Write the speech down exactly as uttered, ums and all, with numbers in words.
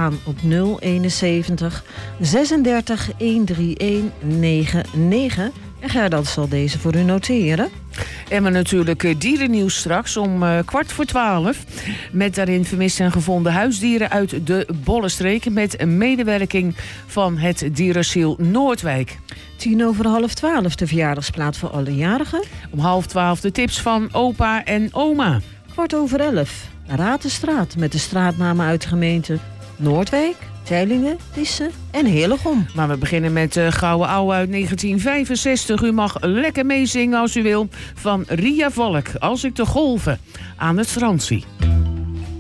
aan op nul eenenzeventig zesendertig honderdeenendertig negenennegentig. En Gerda zal deze voor u noteren. En maar natuurlijk dierennieuws straks om uh, kwart voor twaalf. Met daarin vermiste en gevonden huisdieren uit de Bollenstreek. Met een medewerking van het dierasiel Noordwijk. Tien over half twaalf de verjaardagsplaat voor alle jarigen. Om half twaalf de tips van opa en oma. Kwart over elf. Raad de straat met de straatnamen uit de gemeente Noordwijk, Teylingen, Lisse en Hillegom. Maar we beginnen met uh, Gouden Ouwe uit negentien vijfenzestig. U mag lekker meezingen als u wil. Van Ria Valk, Als ik de golven aan het strand zie.